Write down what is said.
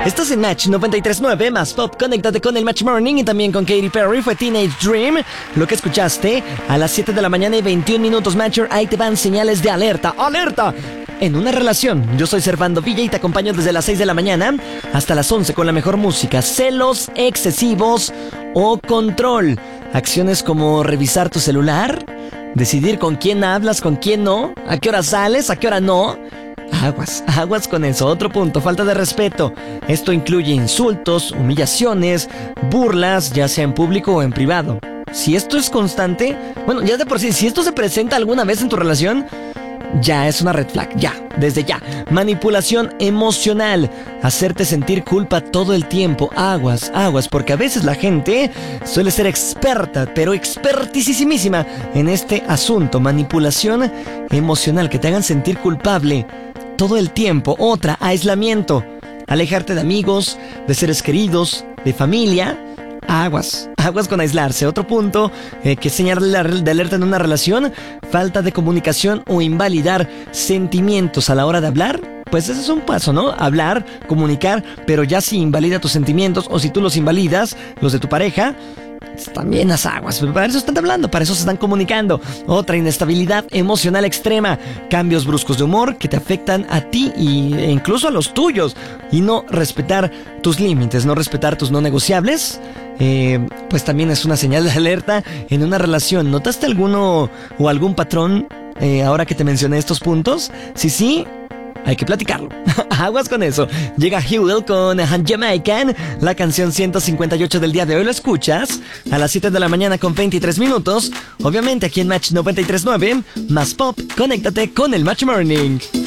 Estás en Match 93.9 más Pop. Conéctate con el Match Morning y también con Katy Perry. Fue Teenage Dream. Lo que escuchaste a las 7 de la mañana y 21 minutos, Matcher. Ahí te van señales de alerta. ¡Alerta! En una relación. Yo soy Servando Villa y te acompaño desde las 6 de la mañana hasta las 11 con la mejor música. Celos excesivos o control. Acciones como revisar tu celular, decidir con quién hablas, con quién no, a qué hora sales, a qué hora no. Aguas con eso. Otro punto, falta de respeto. Esto incluye insultos, humillaciones, burlas, ya sea en público o en privado. Si esto es constante, bueno, ya de por sí, si esto se presenta alguna vez en tu relación, ya es una red flag, ya, desde ya. Manipulación emocional, hacerte sentir culpa todo el tiempo. Aguas, porque a veces la gente suele ser experta, pero expertisísima en este asunto. Manipulación emocional, que te hagan sentir culpable todo el tiempo. Otra, aislamiento, alejarte de amigos, de seres queridos, de familia. Aguas con aislarse. Otro punto que es señal de alerta en una relación: falta de comunicación o invalidar sentimientos a la hora de hablar. Pues ese es un paso, ¿no? Hablar, comunicar, pero ya si invalida tus sentimientos o si tú los invalidas, los de tu pareja, también las aguas. Para eso están hablando, para eso se están comunicando. Otra, inestabilidad emocional extrema, cambios bruscos de humor que te afectan a ti e incluso a los tuyos. Y no respetar tus límites, no respetar tus no negociables, pues también es una señal de alerta en una relación. ¿Notaste alguno o algún patrón ahora que te mencioné estos puntos? Sí, hay que platicarlo. Aguas con eso. Llega Hewell con Jamaican, la canción 158 del día de hoy. Lo escuchas a las 7 de la mañana con 23 minutos. Obviamente aquí en Match 93.9 más Pop. Conéctate con el Match Morning.